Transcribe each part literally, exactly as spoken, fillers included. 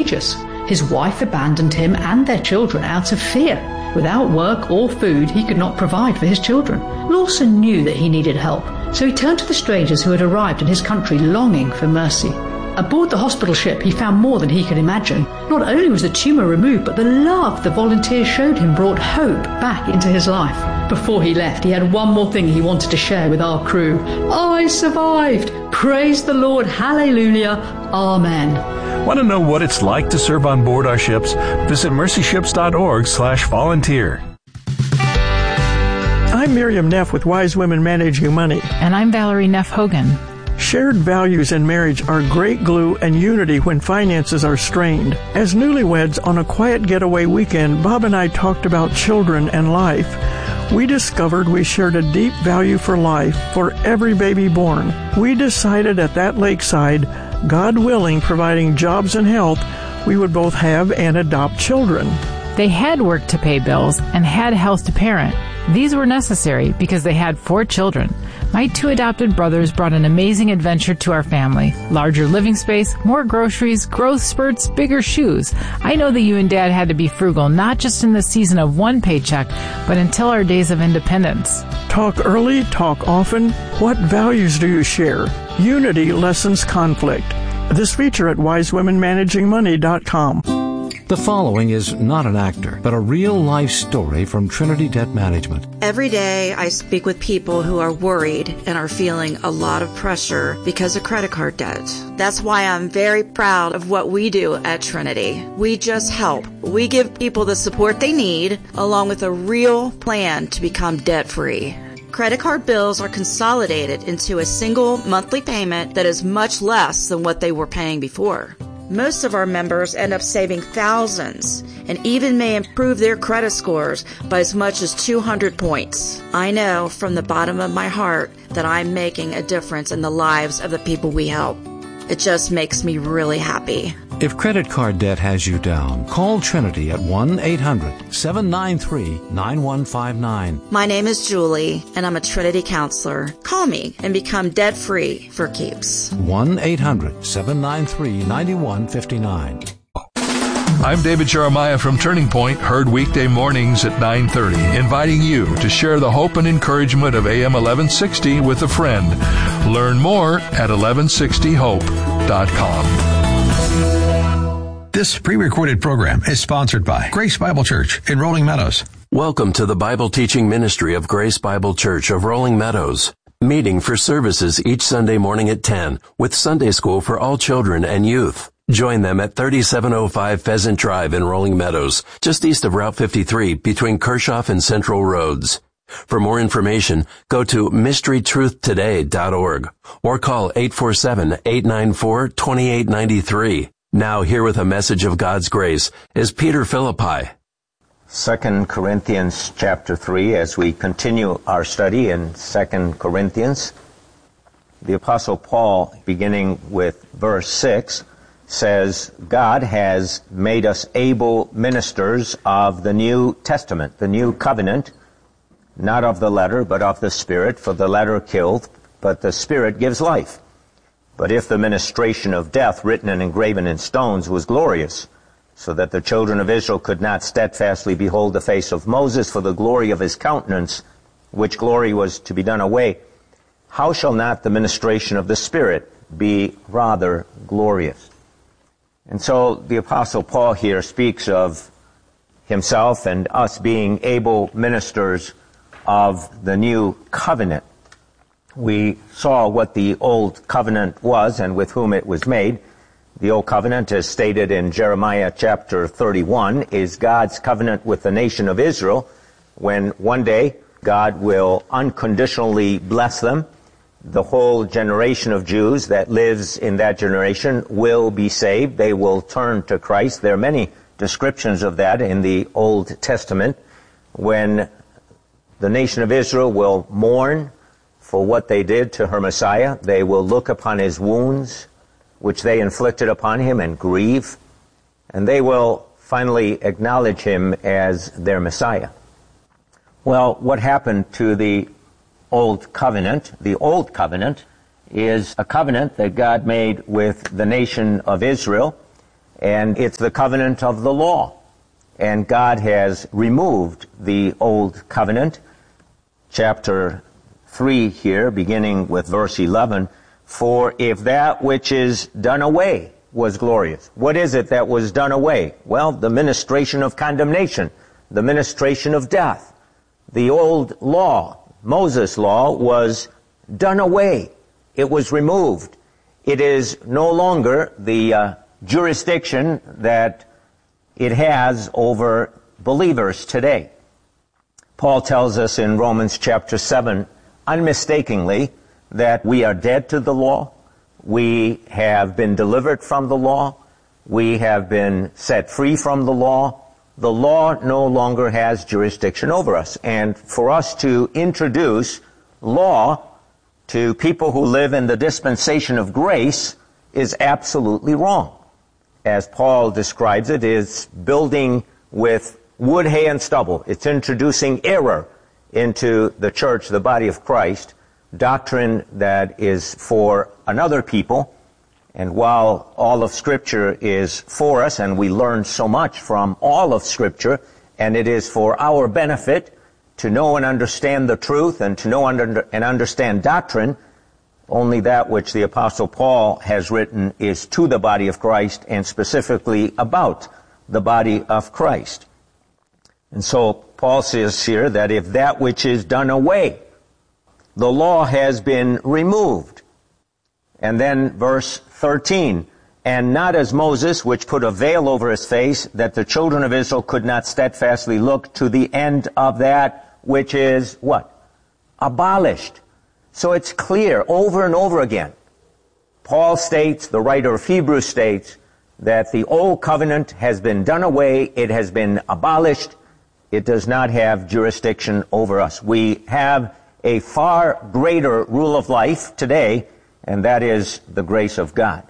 contagious. His wife abandoned him and their children out of fear. Without work or food, he could not provide for his children. Lawson knew that he needed help, so he turned to the strangers who had arrived in his country longing for mercy. Aboard the hospital ship, he found more than he could imagine. Not only was the tumour removed, but the love the volunteers showed him brought hope back into his life. Before he left, he had one more thing he wanted to share with our crew. I survived! Praise the Lord! Hallelujah! Amen. Want to know what it's like to serve on board our ships? Visit mercyships.org slash volunteer. I'm Miriam Neff with Wise Women Managing Money. And I'm Valerie Neff Hogan. Shared values in marriage are great glue and unity when finances are strained. As newlyweds on a quiet getaway weekend, Bob and I talked about children and life. We discovered we shared a deep value for life for every baby born. We decided at that lakeside, God willing, providing jobs and health, we would both have and adopt children. They had work to pay bills and had health to parent. These were necessary because they had four children. My two adopted brothers brought an amazing adventure to our family. Larger living space, more groceries, growth spurts, bigger shoes. I know that you and Dad had to be frugal, not just in the season of one paycheck, but until our days of independence. Talk early, talk often. What values do you share? Unity lessens conflict. This feature at wise women managing money dot com. The following is not an actor, but a real-life story from Trinity Debt Management. Every day I speak with people who are worried and are feeling a lot of pressure because of credit card debt. That's why I'm very proud of what we do at Trinity. We just help. We give people the support they need, along with a real plan to become debt-free. Credit card bills are consolidated into a single monthly payment that is much less than what they were paying before. Most of our members end up saving thousands and even may improve their credit scores by as much as two hundred points. I know from the bottom of my heart that I'm making a difference in the lives of the people we help. It just makes me really happy. If credit card debt has you down, call Trinity at one eight hundred seven nine three nine one five nine. My name is Julie, and I'm a Trinity counselor. Call me and become debt-free for keeps. one eight hundred seven nine three nine one five nine. I'm David Jeremiah from Turning Point, heard weekday mornings at nine thirty, inviting you to share the hope and encouragement of A M eleven sixty with a friend. Learn more at eleven sixty hope dot com. This pre-recorded program is sponsored by Grace Bible Church in Rolling Meadows. Welcome to the Bible teaching ministry of Grace Bible Church of Rolling Meadows. Meeting for services each Sunday morning at ten with Sunday school for all children and youth. Join them at thirty-seven oh five Pheasant Drive in Rolling Meadows, just east of Route fifty-three between Kershaw and Central Roads. For more information, go to mystery truth today dot org or call eight four seven, eight nine four, two eight nine three. Now here with a message of God's grace is Peter Philippi. Second Corinthians chapter three, as we continue our study in Second Corinthians, the Apostle Paul, beginning with verse six, says, God has made us able ministers of the New Testament, the New Covenant, not of the letter, but of the Spirit, for the letter killed, but the Spirit gives life. But if the ministration of death, written and engraven in stones, was glorious, so that the children of Israel could not steadfastly behold the face of Moses for the glory of his countenance, which glory was to be done away, how shall not the ministration of the Spirit be rather glorious? And so the Apostle Paul here speaks of himself and us being able ministers of the new covenant. We saw what the old covenant was and with whom it was made. The old covenant, as stated in Jeremiah chapter thirty-one, is God's covenant with the nation of Israel, when one day God will unconditionally bless them. The whole generation of Jews that lives in that generation will be saved. They will turn to Christ. There are many descriptions of that in the Old Testament, when the nation of Israel will mourn for what they did to her Messiah. They will look upon his wounds, which they inflicted upon him, and grieve. And they will finally acknowledge him as their Messiah. Well, what happened to the Old Covenant? The Old Covenant is a covenant that God made with the nation of Israel. and it's the covenant of the law. And God has removed the old covenant. Chapter three here, beginning with verse eleven, for if that which is done away was glorious. What is it that was done away? Well, the ministration of condemnation, the ministration of death. The old law, Moses' law, was done away. It was removed. It is no longer the uh, jurisdiction that it has over believers today. Paul tells us in Romans chapter seven, unmistakably, that we are dead to the law. We have been delivered from the law. We have been set free from the law. The law no longer has jurisdiction over us. And for us to introduce law to people who live in the dispensation of grace is absolutely wrong. As Paul describes it, is building with wood, hay, and stubble. It's introducing error into the church, the body of Christ, doctrine that is for another people. And while all of Scripture is for us, and we learn so much from all of Scripture, and it is for our benefit to know and understand the truth and to know and understand doctrine, only that which the Apostle Paul has written is to the body of Christ, and specifically about the body of Christ. And so Paul says here that if that which is done away, the law has been removed. And then verse thirteen, and not as Moses, which put a veil over his face, that the children of Israel could not steadfastly look to the end of that which is what? Abolished. So it's clear over and over again. Paul states, the writer of Hebrews states, that the old covenant has been done away, it has been abolished, it does not have jurisdiction over us. We have a far greater rule of life today, and that is the grace of God.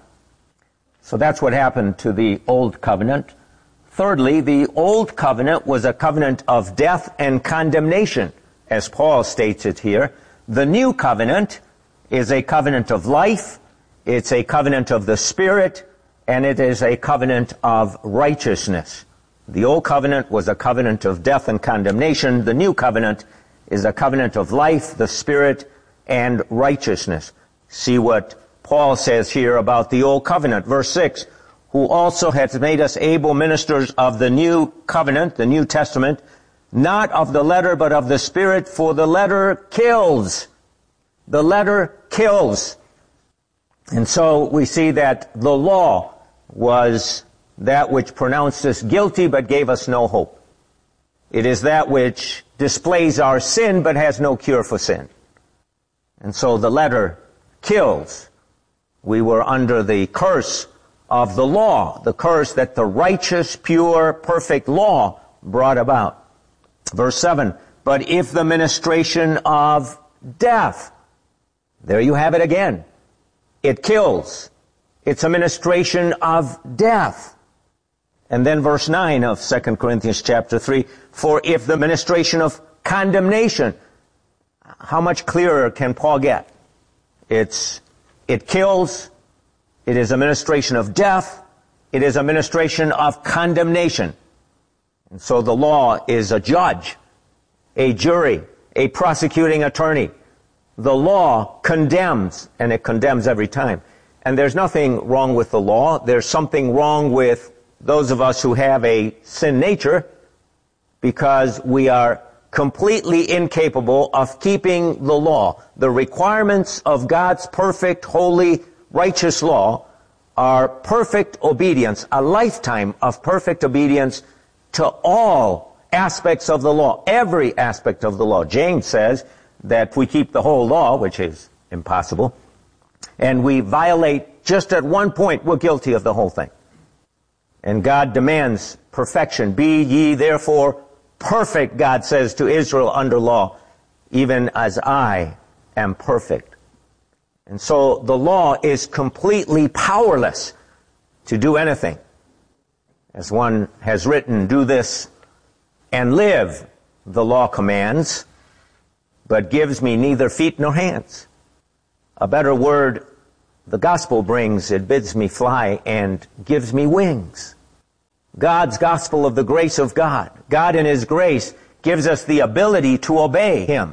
So that's what happened to the old covenant. Thirdly, the old covenant was a covenant of death and condemnation, as Paul states it here. The new covenant is a covenant of life, it's a covenant of the Spirit, and it is a covenant of righteousness. The old covenant was a covenant of death and condemnation. The new covenant is a covenant of life, the Spirit, and righteousness. See what Paul says here about the old covenant. Verse six, who also hath made us able ministers of the new covenant, the New Testament, not of the letter, but of the Spirit, for the letter kills. The letter kills. And so we see that the law was that which pronounced us guilty, but gave us no hope. It is that which displays our sin, but has no cure for sin. And so the letter kills. We were under the curse of the law, the curse that the righteous, pure, perfect law brought about. Verse seven, but if the ministration of death, there you have it again. It kills. It's a ministration of death. And then verse nine of Second Corinthians chapter three, for if the ministration of condemnation, how much clearer can Paul get? It's, it kills, it is a ministration of death, it is a ministration of condemnation. And so the law is a judge, a jury, a prosecuting attorney. The law condemns, and it condemns every time. And there's nothing wrong with the law. There's something wrong with those of us who have a sin nature, because we are completely incapable of keeping the law. The requirements of God's perfect, holy, righteous law are perfect obedience, a lifetime of perfect obedience to all aspects of the law, every aspect of the law. James says that if we keep the whole law, which is impossible, and we violate just at one point, we're guilty of the whole thing. And God demands perfection. Be ye therefore perfect, God says to Israel under law, even as I am perfect. And so the law is completely powerless to do anything. As one has written, do this and live, the law commands, but gives me neither feet nor hands. A better word The gospel brings, it bids me fly and gives me wings. God's gospel of the grace of God. God in His grace gives us the ability to obey Him,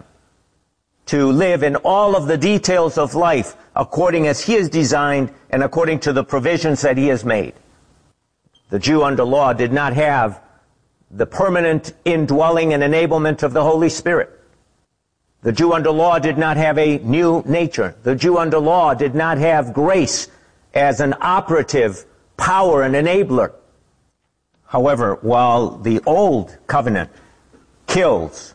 to live in all of the details of life according as He has designed and according to the provisions that He has made. The Jew under law did not have the permanent indwelling and enablement of the Holy Spirit. The Jew under law did not have a new nature. The Jew under law did not have grace as an operative power and enabler. However, while the old covenant kills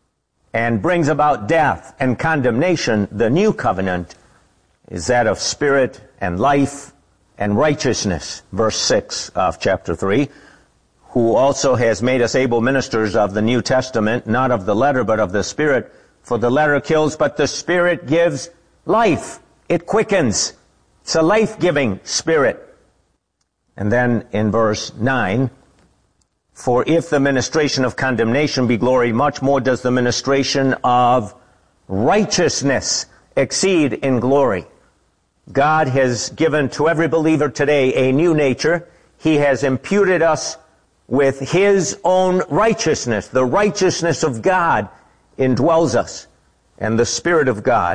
and brings about death and condemnation, the new covenant is that of spirit and life and righteousness. Verse six of chapter three, who also has made us able ministers of the New Testament, not of the letter, but of the Spirit. For the letter kills, but the Spirit gives life. It quickens. It's a life-giving Spirit. And then in verse nine, for if the ministration of condemnation be glory, much more does the ministration of righteousness exceed in glory. God has given to every believer today a new nature. He has imputed us with His own righteousness. The righteousness of God indwells us. And the Spirit of God,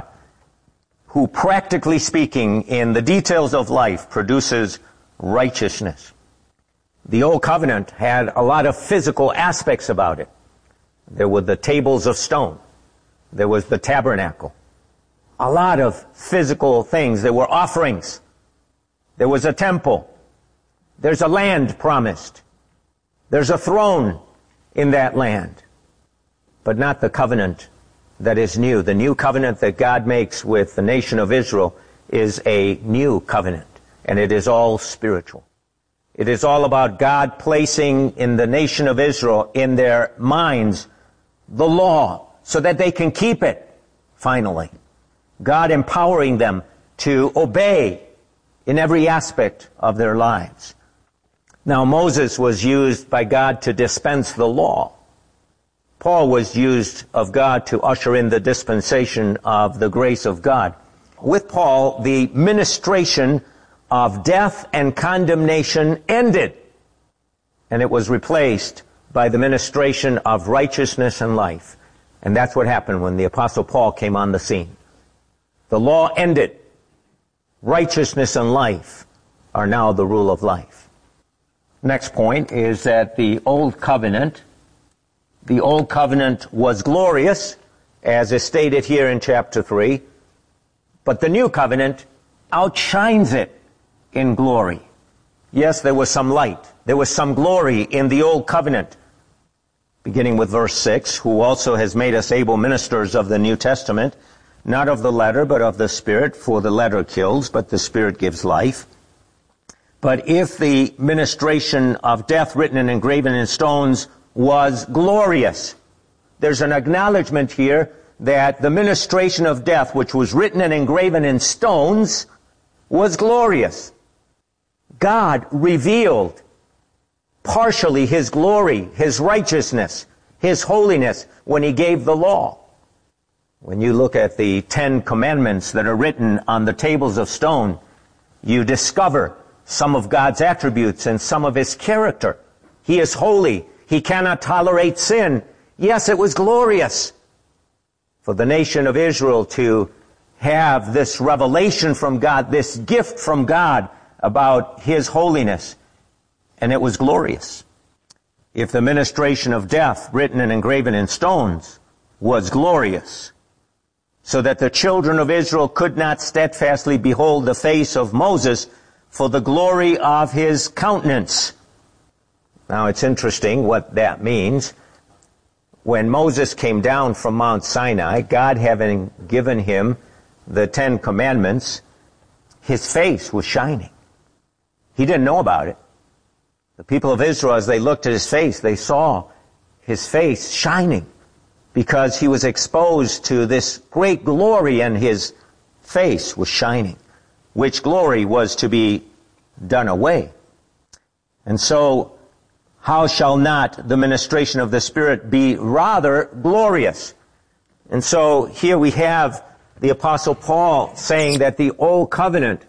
who practically speaking in the details of life produces righteousness. The Old Covenant had a lot of physical aspects about it. There were the tables of stone. There was the tabernacle. A lot of physical things. There were offerings. There was a temple. There's a land promised. There's a throne in that land. But not the covenant that is new. The new covenant that God makes with the nation of Israel is a new covenant, and it is all spiritual. It is all about God placing in the nation of Israel, in their minds, the law, so that they can keep it, finally. God empowering them to obey in every aspect of their lives. Now, Moses was used by God to dispense the law. Paul was used of God to usher in the dispensation of the grace of God. With Paul, the ministration of death and condemnation ended, and it was replaced by the ministration of righteousness and life. And that's what happened when the Apostle Paul came on the scene. The law ended. Righteousness and life are now the rule of life. Next point is that the Old Covenant The Old Covenant was glorious, as is stated here in chapter three, but the New Covenant outshines it in glory. Yes, there was some light. There was some glory in the Old Covenant. Beginning with verse six, who also has made us able ministers of the New Testament, not of the letter, but of the Spirit, for the letter kills, but the Spirit gives life. But if the ministration of death written and engraven in stones was glorious. There's an acknowledgement here that the ministration of death, which was written and engraven in stones, was glorious. God revealed partially His glory, His righteousness, His holiness when He gave the law. When you look at the Ten Commandments that are written on the tables of stone, you discover some of God's attributes and some of His character. He is holy. He cannot tolerate sin. Yes, it was glorious for the nation of Israel to have this revelation from God, this gift from God about His holiness, and it was glorious. If the ministration of death, written and engraven in stones, was glorious, so that the children of Israel could not steadfastly behold the face of Moses for the glory of his countenance. Now, it's interesting what that means. When Moses came down from Mount Sinai, God having given him the Ten Commandments, his face was shining. He didn't know about it. The people of Israel, as they looked at his face, they saw his face shining because he was exposed to this great glory and his face was shining, which glory was to be done away. And so, how shall not the ministration of the Spirit be rather glorious? And so here we have the Apostle Paul saying that the Old Covenant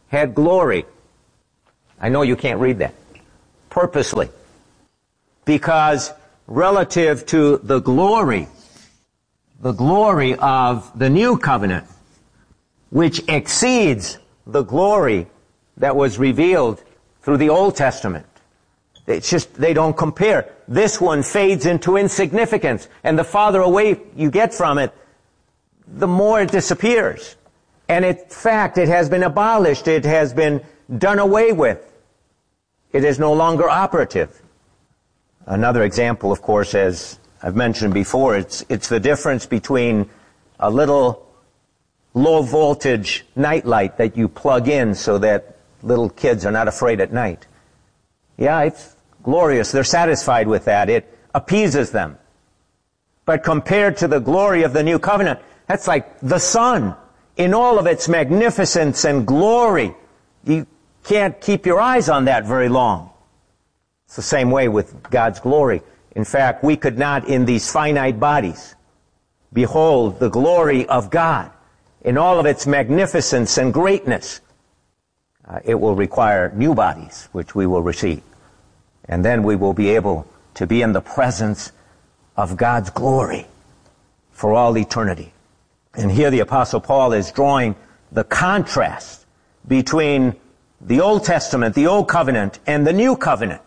had glory. I know you can't read that. Purposely. Because relative to the glory, the glory of the new covenant, which exceeds the glory that was revealed through the Old Testament. It's just, they don't compare. This one fades into insignificance, and the farther away you get from it, the more it disappears. And in fact, it has been abolished. It has been done away with. It is no longer operative. Another example, of course, as I've mentioned before, it's, it's the difference between a little low voltage nightlight that you plug in so that little kids are not afraid at night. Yeah, it's glorious. They're satisfied with that. It appeases them. But compared to the glory of the new covenant, that's like the sun in all of its magnificence and glory. You can't keep your eyes on that very long. It's the same way with God's glory. In fact, we could not in these finite bodies behold the glory of God in all of its magnificence and greatness. Uh, it will require new bodies, which we will receive. And then we will be able to be in the presence of God's glory for all eternity. And here the Apostle Paul is drawing the contrast between the Old Testament, the Old Covenant, and the New Covenant.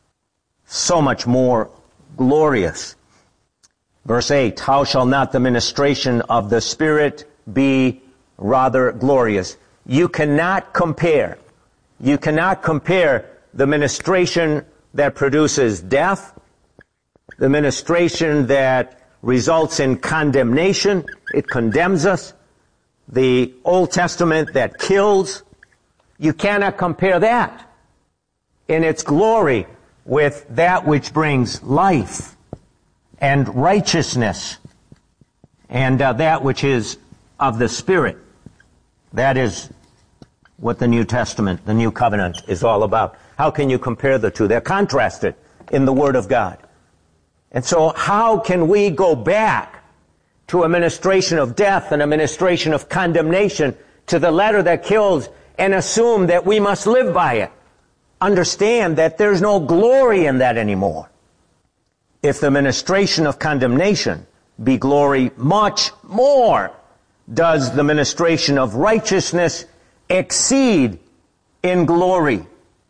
So much more glorious. Verse eight, how shall not the ministration of the Spirit be rather glorious? You cannot compare. You cannot compare the ministration that produces death, the ministration that results in condemnation, it condemns us, the Old Testament that kills. You cannot compare that in its glory with that which brings life and righteousness and uh, that which is of the Spirit. That is what the New Testament, the New Covenant is all about. How can you compare the two? They're contrasted in the Word of God. And so how can we go back to a ministration of death and a ministration of condemnation to the letter that kills and assume that we must live by it? Understand that there's no glory in that anymore. If the ministration of condemnation be glory, much more does the ministration of righteousness exceed in glory.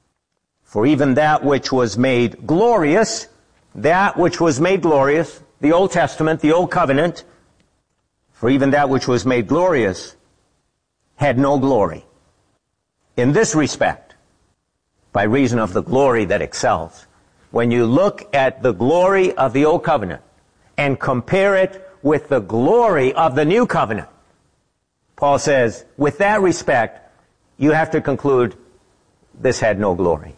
For even that which was made glorious, that which was made glorious, the Old Testament, the Old Covenant, for even that which was made glorious had no glory. In this respect, by reason of the glory that excels. When you look at the glory of the Old Covenant and compare it with the glory of the New Covenant, Paul says, with that respect, you have to conclude this had no glory.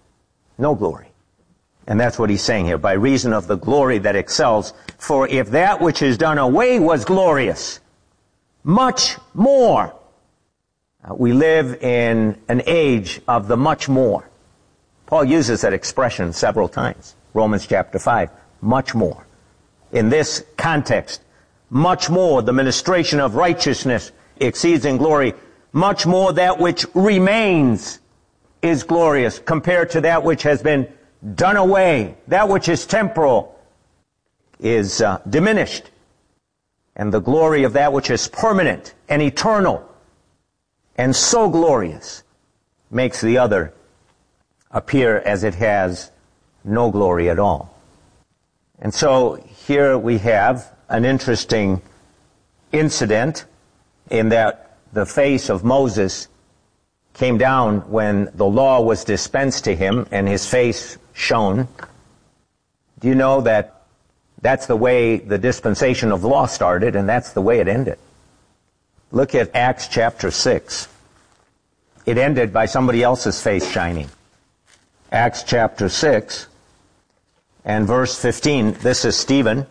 No glory. And that's what he's saying here, by reason of the glory that excels. For if that which is done away was glorious, much more. Uh, we live in an age of the much more. Paul uses that expression several times. Romans chapter five, much more. In this context, much more the ministration of righteousness exceeds in glory. Much more that which remains is glorious compared to that which has been done away. That which is temporal is uh, diminished. And the glory of that which is permanent and eternal and so glorious makes the other appear as it has no glory at all. And so here we have an interesting incident in that the face of Moses came down when the law was dispensed to him and his face shone. Do you know that that's the way the dispensation of law started, and that's the way it ended? Look at Acts chapter six. It ended by somebody else's face shining. Acts chapter six and verse fifteen. This is Stephen.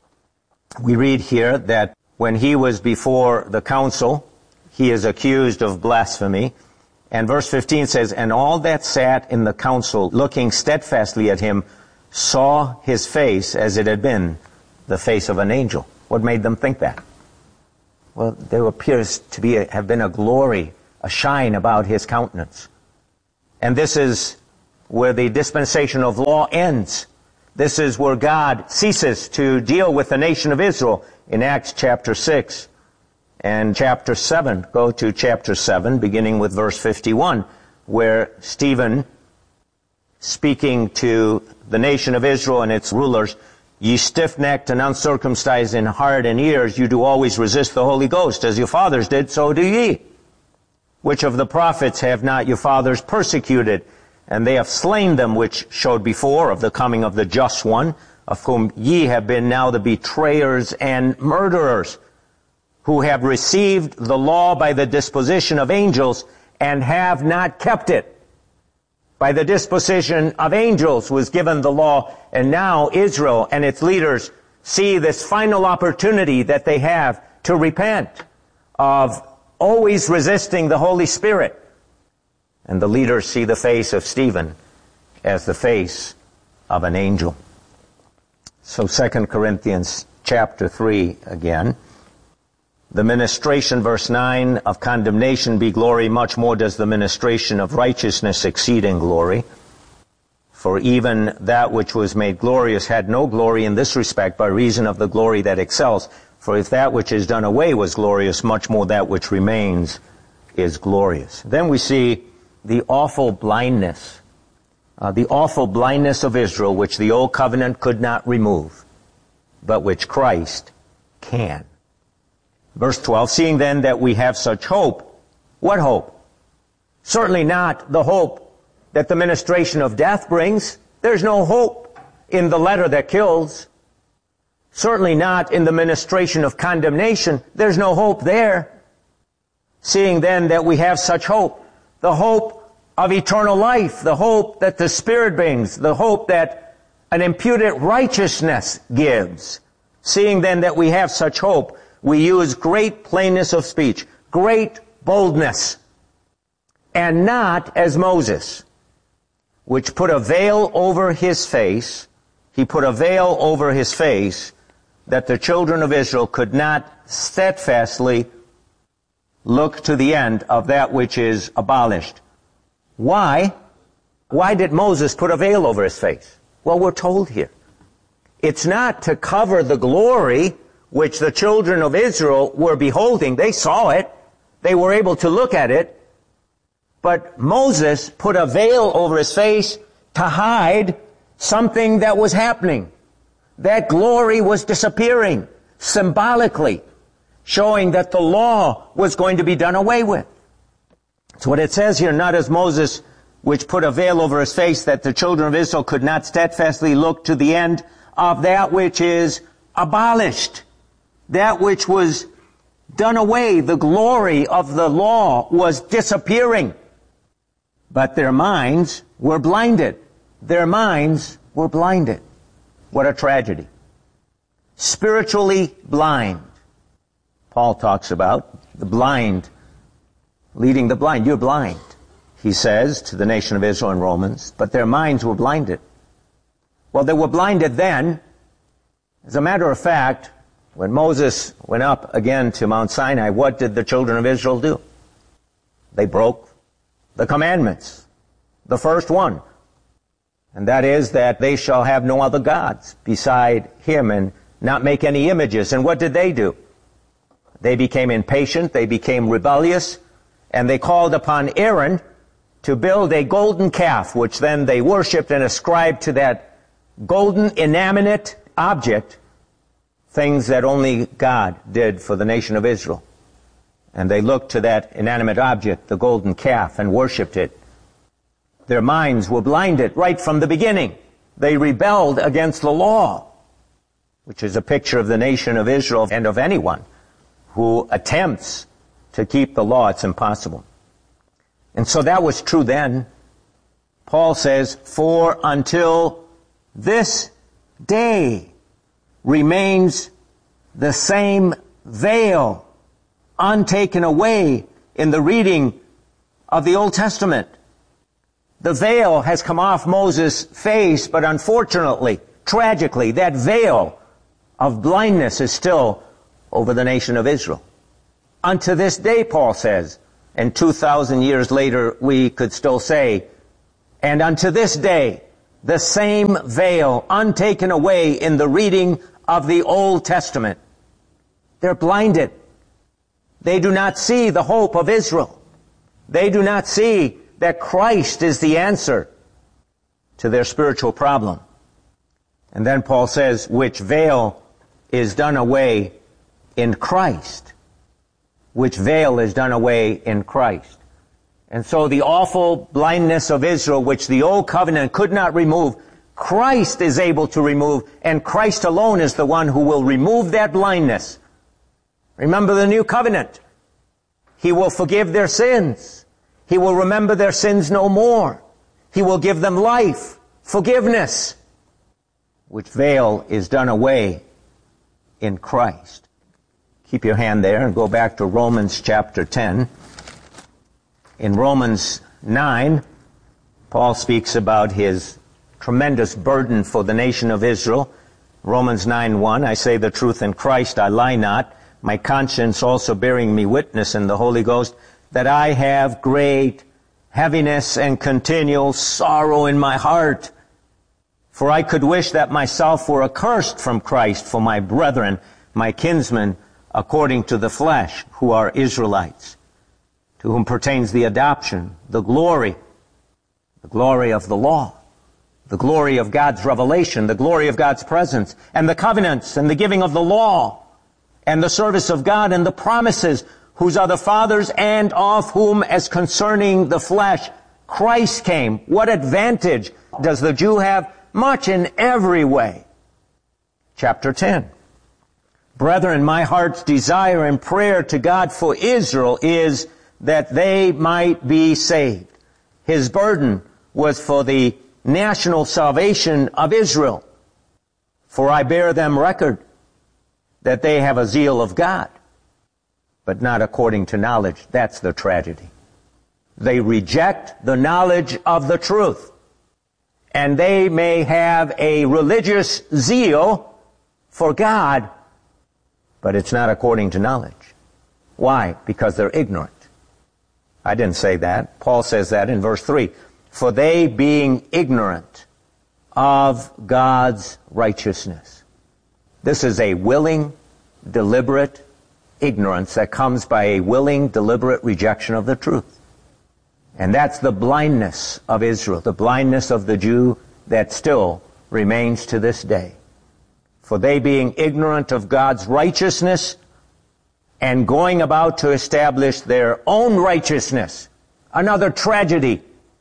We read here that when he was before the council, he is accused of blasphemy. And verse fifteen says, and all that sat in the council, looking steadfastly at him, saw his face as it had been the face of an angel. What made them think that? Well, there appears to be a, have been a glory, a a shine about his countenance. And this is where the dispensation of law ends. This is where God ceases to deal with the nation of Israel in Acts chapter six and chapter seven. Go to chapter seven, beginning with verse fifty-one, where Stephen, speaking to the nation of Israel and its rulers, "Ye stiff-necked and uncircumcised in heart and ears, you do always resist the Holy Ghost. As your fathers did, so do ye. Which of the prophets have not your fathers persecuted? And they have slain them which showed before of the coming of the just one, of whom ye have been now the betrayers and murderers, who have received the law by the disposition of angels, and have not kept it." By the disposition of angels was given the law, and now Israel and its leaders see this final opportunity that they have to repent of always resisting the Holy Spirit. And the leaders see the face of Stephen as the face of an angel. So Second Corinthians chapter three again. The ministration, verse nine, of condemnation be glory, much more does the ministration of righteousness exceed in glory. For even that which was made glorious had no glory in this respect by reason of the glory that excels. For if that which is done away was glorious, much more that which remains is glorious. Then we see the awful blindness, uh, the awful blindness of Israel, which the old covenant could not remove, but which Christ can. Verse twelve, seeing then that we have such hope. What hope? Certainly not the hope that the ministration of death brings. There's no hope in the letter that kills. Certainly not in the ministration of condemnation. There's no hope there. Seeing then that we have such hope, the hope of eternal life, the hope that the Spirit brings, the hope that an imputed righteousness gives. Seeing then that we have such hope, we use great plainness of speech, great boldness, and not as Moses, which put a veil over his face. He put a veil over his face that the children of Israel could not steadfastly look to the end of that which is abolished. Why? Why did Moses put a veil over his face? Well, we're told here. It's not to cover the glory which the children of Israel were beholding. They saw it. They were able to look at it. But Moses put a veil over his face to hide something that was happening. That glory was disappearing, symbolically, showing that the law was going to be done away with. That's what it says here, not as Moses, which put a veil over his face, that the children of Israel could not steadfastly look to the end of that which is abolished, that which was done away. The glory of the law was disappearing. But their minds were blinded. Their minds were blinded. What a tragedy. Spiritually blind. Paul talks about the blind leading the blind. You're blind, he says to the nation of Israel in Romans, but their minds were blinded. Well, they were blinded then. As a matter of fact, when Moses went up again to Mount Sinai, what did the children of Israel do? They broke the commandments. The first one. And that is that they shall have no other gods beside him and not make any images. And what did they do? They became impatient, they became rebellious, and they called upon Aaron to build a golden calf, which then they worshipped and ascribed to that golden inanimate object things that only God did for the nation of Israel. And they looked to that inanimate object, the golden calf, and worshipped it. Their minds were blinded right from the beginning. They rebelled against the law, which is a picture of the nation of Israel and of anyone who attempts to keep the law. It's impossible. And so that was true then. Paul says, for until this day remains the same veil untaken away in the reading of the Old Testament. The veil has come off Moses' face, but unfortunately, tragically, that veil of blindness is still over the nation of Israel. Unto this day, Paul says, And two thousand years later, we could still say, and unto this day, the same veil untaken away in the reading of the Old Testament. They're blinded. They do not see the hope of Israel. They do not see that Christ is the answer to their spiritual problem. And then Paul says, which veil is done away in Christ. Which veil is done away in Christ. And so the awful blindness of Israel, which the old covenant could not remove, Christ is able to remove, and Christ alone is the one who will remove that blindness. Remember the new covenant. He will forgive their sins. He will remember their sins no more. He will give them life, forgiveness. Which veil is done away in Christ. Keep your hand there and go back to Romans chapter ten. In Romans nine, Paul speaks about his tremendous burden for the nation of Israel. Romans nine one, I say the truth in Christ, I lie not, my conscience also bearing me witness in the Holy Ghost, that I have great heaviness and continual sorrow in my heart. For I could wish that myself were accursed from Christ for my brethren, my kinsmen, according to the flesh, who are Israelites, to whom pertains the adoption, the glory, the glory of the law, the glory of God's revelation, the glory of God's presence, and the covenants, and the giving of the law, and the service of God, and the promises, whose are the fathers, and of whom, as concerning the flesh, Christ came. What advantage does the Jew have? Much in every way. Chapter ten. Brethren, my heart's desire and prayer to God for Israel is that they might be saved. His burden was for the national salvation of Israel. For I bear them record that they have a zeal of God, but not according to knowledge. That's the tragedy. They reject the knowledge of the truth. And they may have a religious zeal for God, but it's not according to knowledge. Why? Because they're ignorant. I didn't say that. Paul says that in verse three. For they being ignorant of God's righteousness. This is a willing, deliberate ignorance that comes by a willing, deliberate rejection of the truth. And that's the blindness of Israel, the blindness of the Jew that still remains to this day. For they being ignorant of God's righteousness and going about to establish their own righteousness, another tragedy,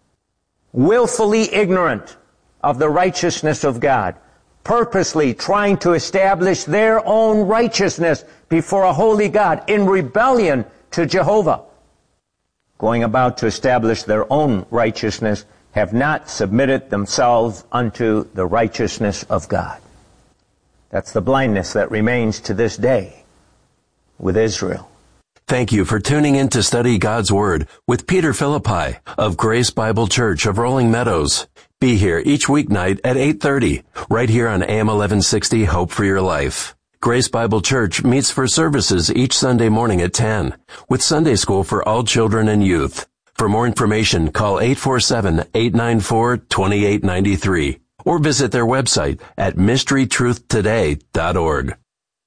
willfully ignorant of the righteousness of God, purposely trying to establish their own righteousness before a holy God in rebellion to Jehovah, going about to establish their own righteousness, have not submitted themselves unto the righteousness of God. That's the blindness that remains to this day with Israel. Thank you for tuning in to study God's Word with Peter Philippi of Grace Bible Church of Rolling Meadows. Be here each weeknight at eight thirty, right here on A M eleven sixty, Hope for Your Life. Grace Bible Church meets for services each Sunday morning at ten, with Sunday school for all children and youth. For more information, call eight four seven, eight nine four, two eight nine three or visit their website at mystery truth today dot org.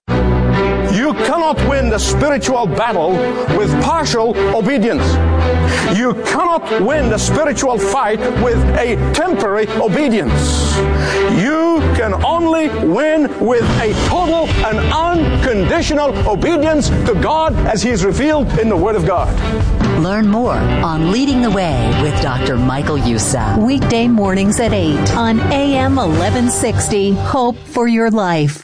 You cannot win the spiritual battle with partial obedience. You cannot win the spiritual fight with a temporary obedience. You can only win with a total and unconditional obedience to God as He is revealed in the Word of God. Learn more on Leading the Way with Doctor Michael Youssef. Weekday mornings at eight on A M eleven sixty, Hope for Your Life.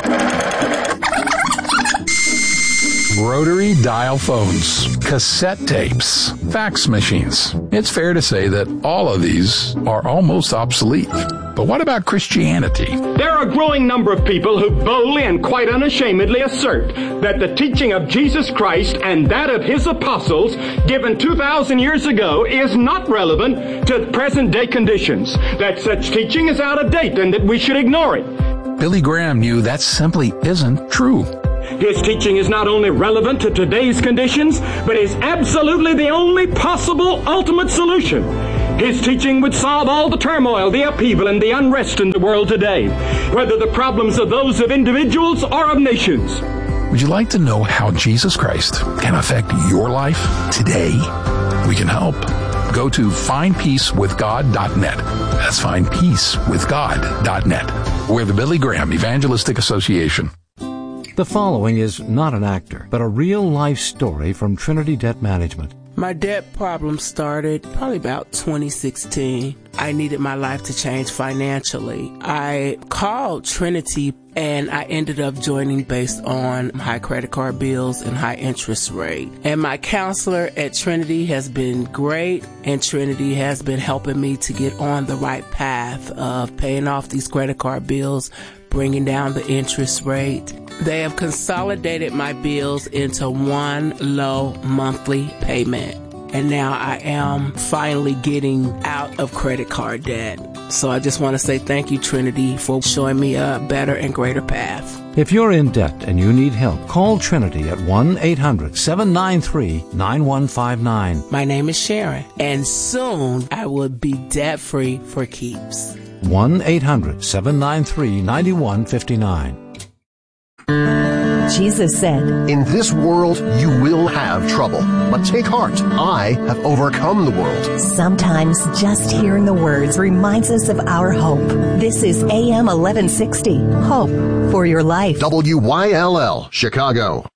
Rotary dial phones, cassette tapes, fax machines. It's fair to say that all of these are almost obsolete. But what about Christianity? There are a growing number of people who boldly and quite unashamedly assert that the teaching of Jesus Christ and that of His apostles, given two thousand years ago, is not relevant to present-day conditions, that such teaching is out of date and that we should ignore it. Billy Graham knew that simply isn't true. His teaching is not only relevant to today's conditions, but is absolutely the only possible ultimate solution. His teaching would solve all the turmoil, the upheaval, and the unrest in the world today, whether the problems are those of individuals or of nations. Would you like to know how Jesus Christ can affect your life today? We can help. Go to find peace with god dot net. That's find peace with god dot net. We're the Billy Graham Evangelistic Association. The following is not an actor, but a real-life story from Trinity Debt Management. My debt problem started probably about twenty sixteen. I needed my life to change financially. I called Trinity and I ended up joining based on high credit card bills and high interest rate. And my counselor at Trinity has been great, and Trinity has been helping me to get on the right path of paying off these credit card bills, bringing down the interest rate. They have consolidated my bills into one low monthly payment. And now I am finally getting out of credit card debt. So I just want to say thank you, Trinity, for showing me a better and greater path. If you're in debt and you need help, call Trinity at one eight hundred seven nine three nine one five nine. My name is Sharon, and soon I will be debt-free for keeps. one eight hundred seven nine three nine one five nine. Jesus said, "In this world you will have trouble, but take heart. I have overcome the world." Sometimes just hearing the words reminds us of our hope. This is A M eleven sixty, Hope for Your Life. W Y L L, Chicago.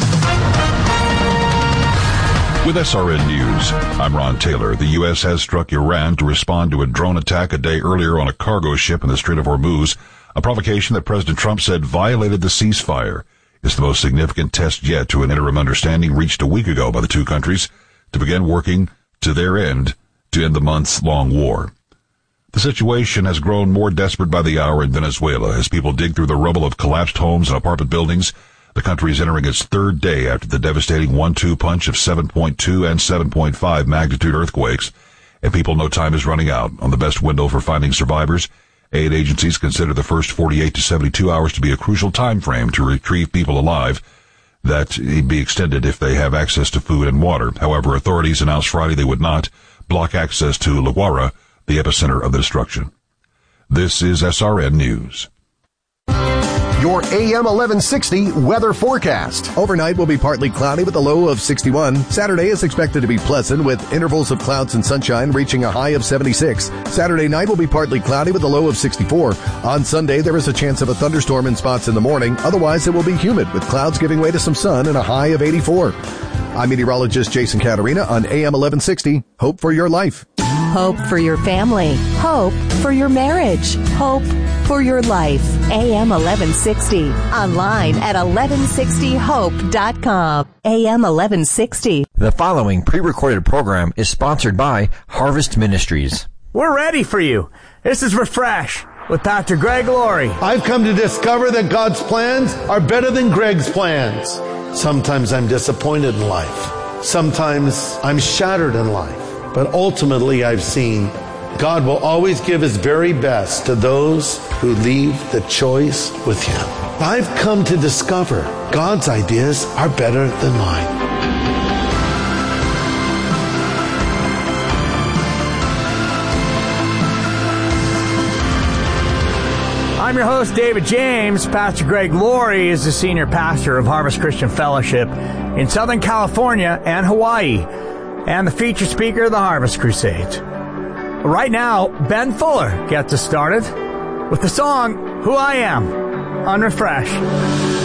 With S R N News, I'm Ron Taylor. The U S has struck Iran to respond to a drone attack a day earlier on a cargo ship in the Strait of Hormuz, a provocation that President Trump said violated the ceasefire. It's the most significant test yet to an interim understanding reached a week ago by the two countries to begin working to their end to end the months-long war. The situation has grown more desperate by the hour in Venezuela as people dig through the rubble of collapsed homes and apartment buildings. The country is entering its third day after the devastating one two punch of seven point two and seven point five magnitude earthquakes, and people know time is running out on the best window for finding survivors. Aid agencies consider the first forty-eight to seventy-two hours to be a crucial time frame to retrieve people alive. That be extended if they have access to food and water. However, authorities announced Friday they would not block access to La Guaira, the epicenter of the destruction. This is S R N News. Your A M eleven sixty weather forecast. Overnight will be partly cloudy with a low of sixty-one. Saturday is expected to be pleasant with intervals of clouds and sunshine reaching a high of seventy-six. Saturday night will be partly cloudy with a low of sixty-four. On Sunday, there is a chance of a thunderstorm in spots in the morning. Otherwise, it will be humid with clouds giving way to some sun and a high of eighty-four. I'm meteorologist Jason Caterina on A M eleven sixty. Hope for your life. Hope for your family. Hope for your marriage. Hope for your life. A M eleven sixty. Online at eleven sixty hope dot com. A M eleven sixty. The following pre-recorded program is sponsored by Harvest Ministries. We're ready for you. This is Refresh with Pastor Greg Laurie. I've come to discover that God's plans are better than Greg's plans. Sometimes I'm disappointed in life. Sometimes I'm shattered in life. But ultimately, I've seen God will always give His very best to those who leave the choice with Him. I've come to discover God's ideas are better than mine. I'm your host, David James. Pastor Greg Laurie is the senior pastor of Harvest Christian Fellowship in Southern California and Hawaii, and the featured speaker of the Harvest Crusades. Right now, Ben Fuller gets us started with the song Who I Am on Refresh.